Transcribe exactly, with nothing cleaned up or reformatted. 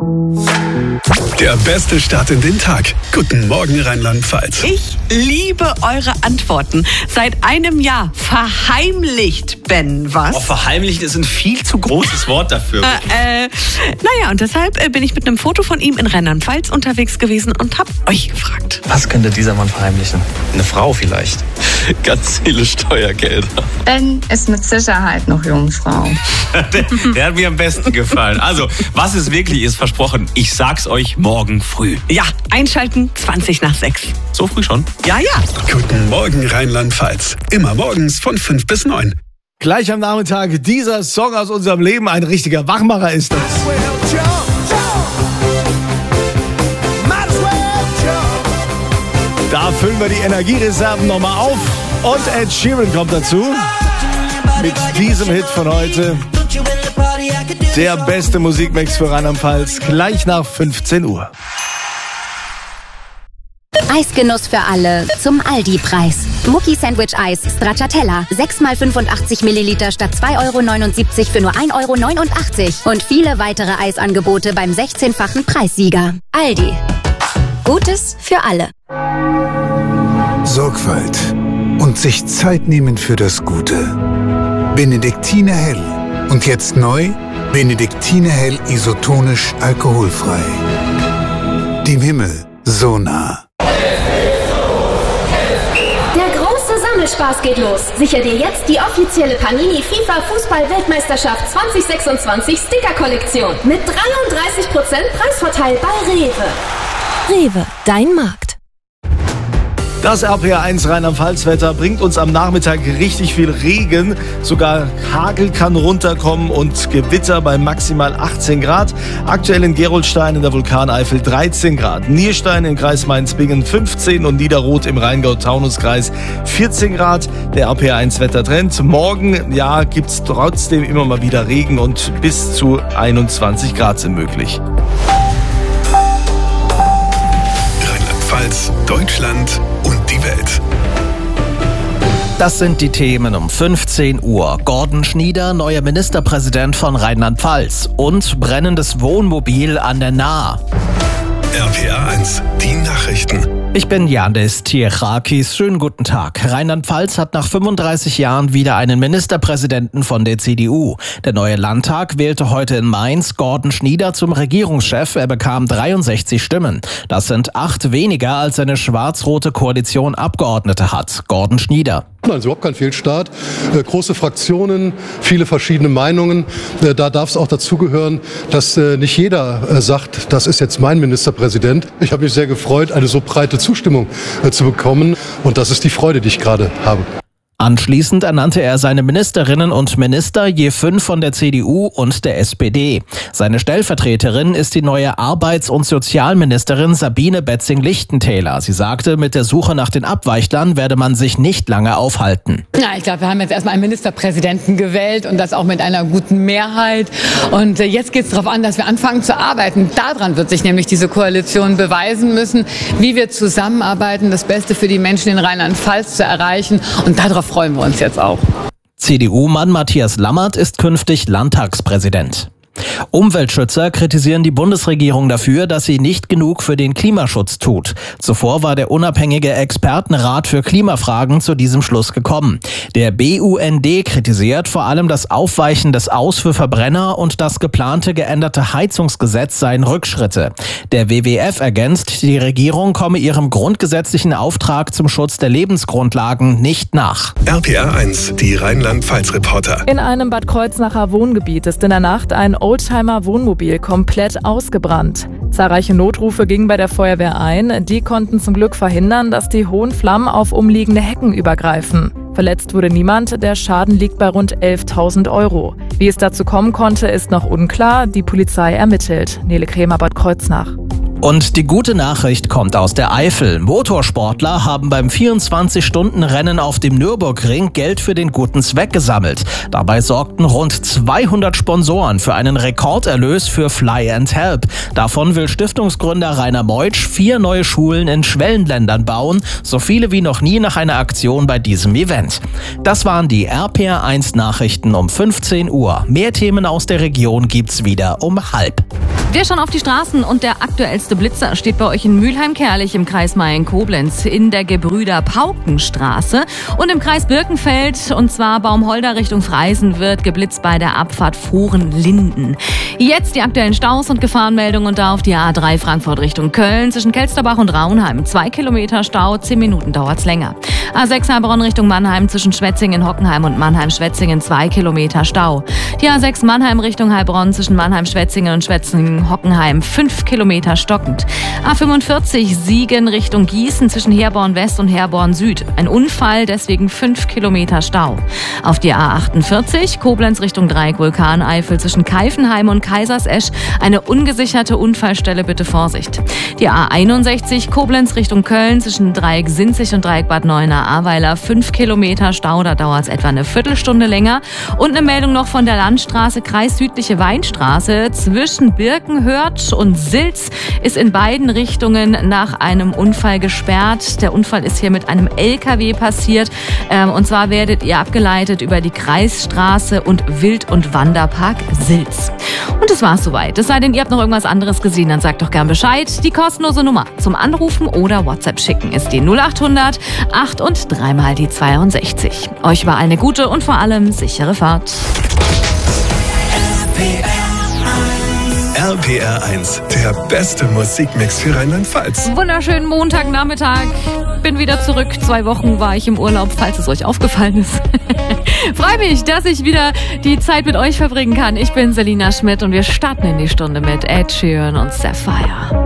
Der beste Start in den Tag. Guten Morgen, Rheinland-Pfalz. Ich liebe eure Antworten. Seit einem Jahr verheimlicht Ben was. Oh, verheimlicht ist ein viel zu großes Wort dafür. äh, äh, naja, und deshalb äh, bin ich mit einem Foto von ihm in Rheinland-Pfalz unterwegs gewesen und hab euch gefragt. Was könnte dieser Mann verheimlichen? Eine Frau vielleicht. Ganz viele Steuergelder. Ben ist mit Sicherheit noch Jungfrau. der, der hat mir am besten gefallen. Also, was es wirklich ist, versprochen, ich sag's euch morgen früh. Ja, einschalten, zwanzig nach sechs. So früh schon? Ja, ja. Guten Morgen, Rheinland-Pfalz. Immer morgens von fünf bis neun. Gleich am Nachmittag dieser Song aus unserem Leben. Ein richtiger Wachmacher ist das. Da füllen wir die Energiereserven nochmal auf. Und Ed Sheeran kommt dazu. Mit diesem Hit von heute. Der beste Musikmix für Rheinland-Pfalz. Gleich nach fünfzehn Uhr. Eisgenuss für alle zum Aldi-Preis. Mucki Sandwich Eis Stracciatella. sechs mal fünfundachtzig Milliliter statt zwei Euro neunundsiebzig für nur ein Euro neunundachtzig. Und viele weitere Eisangebote beim sechzehnfachen Preissieger. Aldi. Gutes für alle. Sorgfalt und sich Zeit nehmen für das Gute. Benediktiner Hell. Und jetzt neu, Benediktiner Hell isotonisch alkoholfrei. Dem Himmel so nah. Der große Sammelspaß geht los. Sicher dir jetzt die offizielle Panini FIFA Fußball-Weltmeisterschaft zwanzig sechsundzwanzig Sticker-Kollektion mit dreiunddreißig Prozent Preisvorteil bei Rewe. Rewe, dein Markt. Das R P R eins Rheinland-Pfalz-Wetter bringt uns am Nachmittag richtig viel Regen. Sogar Hagel kann runterkommen und Gewitter bei maximal achtzehn Grad. Aktuell in Gerolstein in der Vulkaneifel dreizehn Grad. Nierstein im Kreis Mainz-Bingen fünfzehn und Niederroth im Rheingau-Taunus-Kreis vierzehn Grad. Der R P R eins Wettertrend. Morgen, ja, gibt's trotzdem immer mal wieder Regen und bis zu einundzwanzig Grad sind möglich. Rheinland-Pfalz, Deutschland und die Welt. Das sind die Themen um fünfzehn Uhr. Gordon Schnieder, neuer Ministerpräsident von Rheinland-Pfalz. Und brennendes Wohnmobil an der Nahe. R P R eins, die Nachrichten. Ich bin Yandis Tierchakis. Schönen guten Tag. Rheinland-Pfalz hat nach fünfunddreißig Jahren wieder einen Ministerpräsidenten von der C D U. Der neue Landtag wählte heute in Mainz Gordon Schnieder zum Regierungschef. Er bekam dreiundsechzig Stimmen. Das sind acht weniger, als seine schwarz-rote Koalition Abgeordnete hat. Gordon Schnieder. Nein, ist überhaupt kein Fehlstart. Äh, große Fraktionen, viele verschiedene Meinungen. Äh, da darf es auch dazugehören, dass äh, nicht jeder äh, sagt, das ist jetzt mein Ministerpräsident. Ich habe mich sehr gefreut, eine so breite Zustimmung äh, zu bekommen. Und das ist die Freude, die ich gerade habe. Anschließend ernannte er seine Ministerinnen und Minister, je fünf von der C D U und der S P D. Seine Stellvertreterin ist die neue Arbeits- und Sozialministerin Sabine Betzing-Lichtentäler. Sie sagte, mit der Suche nach den Abweichlern werde man sich nicht lange aufhalten. Ja, ich glaube, wir haben jetzt erstmal einen Ministerpräsidenten gewählt und das auch mit einer guten Mehrheit. Und jetzt geht es darauf an, dass wir anfangen zu arbeiten. Daran wird sich nämlich diese Koalition beweisen müssen, wie wir zusammenarbeiten, das Beste für die Menschen in Rheinland-Pfalz zu erreichen. Und darauf freuen wir uns jetzt auch. C D U-Mann Matthias Lammert ist künftig Landtagspräsident. Umweltschützer kritisieren die Bundesregierung dafür, dass sie nicht genug für den Klimaschutz tut. Zuvor war der unabhängige Expertenrat für Klimafragen zu diesem Schluss gekommen. Der B U N D kritisiert vor allem das Aufweichen des Aus für Verbrenner und das geplante geänderte Heizungsgesetz seien Rückschritte. Der W W F ergänzt, die Regierung komme ihrem grundgesetzlichen Auftrag zum Schutz der Lebensgrundlagen nicht nach. R P R eins, die Rheinland-Pfalz-Reporter. In einem Bad Kreuznacher Wohngebiet ist in der Nacht ein Oldtimer-Wohnmobil komplett ausgebrannt. Zahlreiche Notrufe gingen bei der Feuerwehr ein. Die konnten zum Glück verhindern, dass die hohen Flammen auf umliegende Hecken übergreifen. Verletzt wurde niemand, der Schaden liegt bei rund elftausend Euro. Wie es dazu kommen konnte, ist noch unklar. Die Polizei ermittelt. Nele Krämer, Bad Kreuznach. Und die gute Nachricht kommt aus der Eifel. Motorsportler haben beim vierundzwanzig-Stunden-Rennen auf dem Nürburgring Geld für den guten Zweck gesammelt. Dabei sorgten rund zweihundert Sponsoren für einen Rekorderlös für Fly and Help. Davon will Stiftungsgründer Rainer Meutsch vier neue Schulen in Schwellenländern bauen, so viele wie noch nie nach einer Aktion bei diesem Event. Das waren die R P R eins Nachrichten um fünfzehn Uhr. Mehr Themen aus der Region gibt's wieder um halb. Wer schon auf die Straßen und der aktuellste Blitzer steht bei euch in Mülheim-Kerlich im Kreis Mayen-Koblenz in der Gebrüder-Pauken-Straße und im Kreis Birkenfeld, und zwar Baumholder Richtung Freisen, wird geblitzt bei der Abfahrt Fohren-Linden. Jetzt die aktuellen Staus und Gefahrenmeldungen und da auf die A drei Frankfurt Richtung Köln zwischen Kelsterbach und Raunheim. Zwei Kilometer Stau, zehn Minuten dauert's länger. A sechs Heilbronn Richtung Mannheim zwischen Schwetzingen, Hockenheim und Mannheim-Schwetzingen, zwei Kilometer Stau. Die A sechs Mannheim Richtung Heilbronn zwischen Mannheim-Schwetzingen und Schwetzingen-Hockenheim, fünf Kilometer stockend. A fünfundvierzig Siegen Richtung Gießen zwischen Herborn West und Herborn Süd. Ein Unfall, deswegen fünf Kilometer Stau. Auf die A achtundvierzig Koblenz Richtung Dreieck Vulkaneifel zwischen Keifenheim und Kaisersesch. Eine ungesicherte Unfallstelle, bitte Vorsicht. Die A einundsechzig Koblenz Richtung Köln zwischen Dreieck Sinzig und Dreieck Bad Neuenahr-Ahrweiler. fünf Kilometer Stau, da dauert es etwa eine Viertelstunde länger. Und eine Meldung noch von der Landstraße, Kreis Südliche Weinstraße. Zwischen Birkenhört und Silz ist in beiden Richtungen nach einem Unfall gesperrt. Der Unfall ist hier mit einem L K W passiert. Ähm, und zwar werdet ihr abgeleitet über die Kreisstraße und Wild- und Wanderpark Silz. Und das war's soweit. Es sei denn, ihr habt noch irgendwas anderes gesehen, dann sagt doch gern Bescheid. Die kostenlose Nummer zum Anrufen oder WhatsApp schicken ist die null achthundert acht und dreimal die zweiundsechzig. Euch war eine gute und vor allem sichere Fahrt. R P R eins, der beste Musikmix für Rheinland-Pfalz. Wunderschönen Montagnachmittag. Bin wieder zurück. Zwei Wochen war ich im Urlaub, falls es euch aufgefallen ist. Freue mich, dass ich wieder die Zeit mit euch verbringen kann. Ich bin Selina Schmidt und wir starten in die Stunde mit Ed Sheeran und Sapphire.